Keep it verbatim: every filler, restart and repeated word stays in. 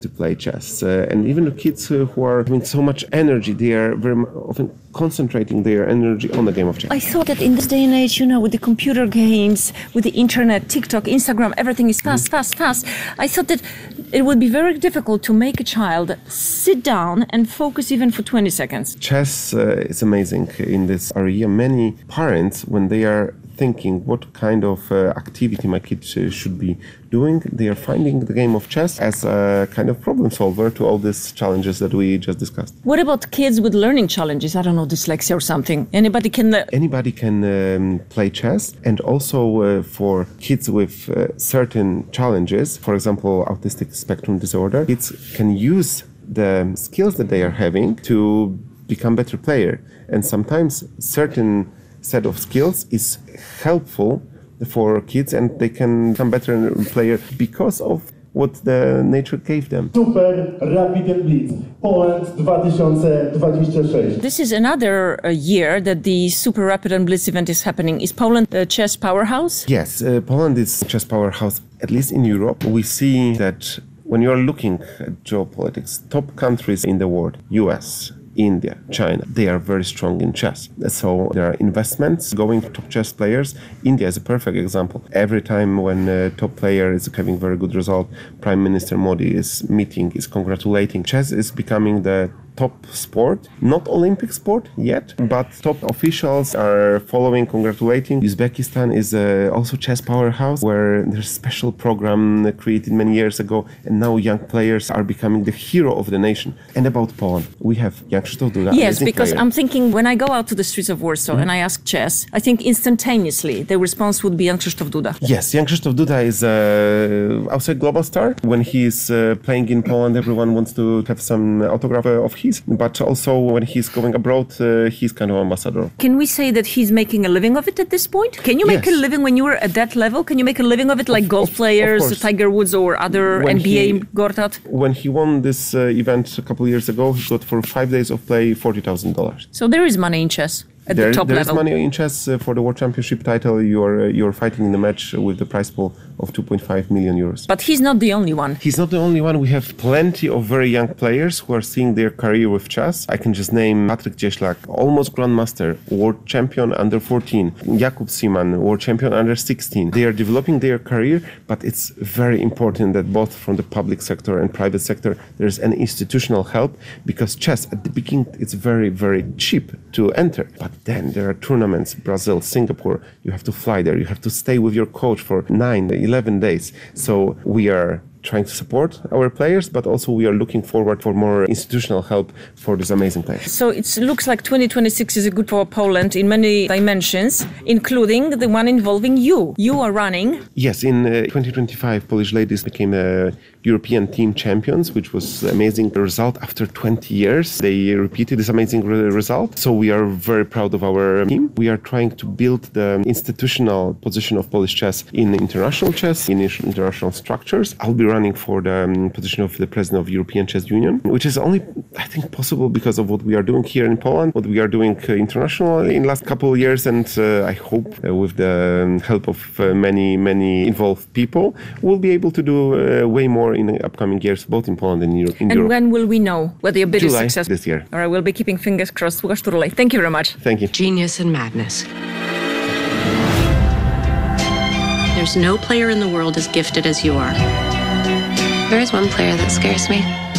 to play chess. Uh, and even the kids uh, who are having so much energy, they are very often concentrating their energy on the game of chess. I thought that in this day and age, you know, with the computer games, with the internet, TikTok, Instagram, everything is fast, mm. fast, fast. I thought that it would be very difficult to make a child sit down and focus even for twenty seconds. Chess uh, is amazing in this area. Many parents, when they are thinking what kind of uh, activity my kids uh, should be doing, they are finding the game of chess as a kind of problem solver to all these challenges that we just discussed. What about kids with learning challenges? I don't know, dyslexia or something. Anybody can... Uh... Anybody can um, play chess, and also uh, for kids with uh, certain challenges, for example, autistic spectrum disorder, kids can use the skills that they are having to become better player. And sometimes certain set of skills is helpful for kids, and they can become better player because of what the nature gave them. Super Rapid and Blitz Poland twenty twenty-six. This is another uh, year that the Super Rapid and Blitz event is happening. Is Poland a chess powerhouse? Yes, uh, Poland is a chess powerhouse, at least in Europe. We see that when you are looking at geopolitics, top countries in the world, U S, India, China, they are very strong in chess. So there are investments going to top chess players. India is a perfect example. Every time when a top player is having very good result, Prime Minister Modi is meeting, is congratulating. Chess is becoming the top sport, not Olympic sport yet, but top officials are following, congratulating. Uzbekistan is uh, also chess powerhouse, where there's a special program created many years ago, and now young players are becoming the hero of the nation. And about Poland, we have Jan Krzysztof Duda. Yes, because player. I'm thinking when I go out to the streets of Warsaw mm-hmm. and I ask chess, I think instantaneously the response would be Jan Krzysztof Duda. Yes, Jan Krzysztof Duda is a uh, outside global star. When he is uh, playing in Poland, everyone wants to have some autograph of his. But also when he's going abroad, uh, he's kind of ambassador. Can we say that he's making a living of it at this point? Can you make yes. a living when you were at that level? Can you make a living of it like of, golf of, players, of Tiger Woods or other when N B A he, Gortat? When he won this uh, event a couple of years ago, he got for five days of play forty thousand dollars. So there is money in chess. At there, the top there level. There is money in chess uh, for the World Championship title. You are uh, you are fighting in the match with the prize pool of two point five million euros. But he's not the only one. He's not the only one. We have plenty of very young players who are seeing their career with chess. I can just name Patryk Cieślak, almost grandmaster, world champion under fourteen. Jakub Siman, world champion under sixteen. They are developing their career, but it's very important that both from the public sector and private sector there's an institutional help, because chess at the beginning it's very very cheap to enter, but then there are tournaments, Brazil, Singapore, you have to fly there, you have to stay with your coach for nine, eleven days. So we are trying to support our players, but also we are looking forward for more institutional help for these amazing players. So it looks like twenty twenty-six is good for Poland in many dimensions, including the one involving you. You are running. Yes, in uh, twenty twenty-five, Polish ladies became uh, European team champions, which was an amazing result after twenty years. They repeated this amazing re result. So we are very proud of our team. We are trying to build the institutional position of Polish chess in international chess, in international structures. I'll be running for the um, position of the president of European Chess Union, which is only, I think, possible because of what we are doing here in Poland, what we are doing uh, internationally in the last couple of years, and uh, I hope uh, with the help of uh, many, many involved people, we'll be able to do uh, way more in the upcoming years, both in Poland and Europe. In and Europe. When will we know whether your bid July is successful? This year. All right, we'll be keeping fingers crossed. Łukasz Turulej, thank you very much. Thank you. Genius and madness. There's no player in the world as gifted as you are. There is one player that scares me.